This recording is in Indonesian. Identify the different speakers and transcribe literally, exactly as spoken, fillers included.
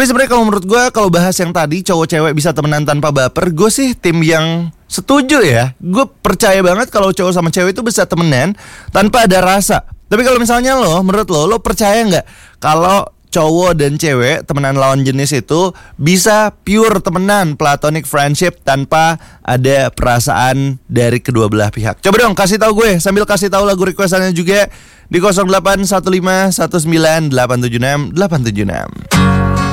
Speaker 1: Tapi sebenarnya kalau menurut gue, kalau bahas yang tadi cowok cewek bisa temenan tanpa baper, gue sih tim yang setuju ya. Gue percaya banget kalau cowok sama cewek itu bisa temenan tanpa ada rasa. Tapi kalau misalnya lo, menurut lo, lo percaya nggak kalau cowok dan cewek temenan lawan jenis itu bisa pure temenan, platonic friendship tanpa ada perasaan dari kedua belah pihak? Coba dong kasih tahu gue, sambil kasih tahu lagu requestannya juga di nol delapan satu lima satu sembilan delapan tujuh enam delapan tujuh enam.